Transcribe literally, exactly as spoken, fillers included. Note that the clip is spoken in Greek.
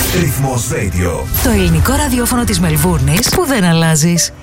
Ρυθμός Radio. Το ελληνικό ραδιόφωνο της Μελβούρνης που δεν αλλάζεις.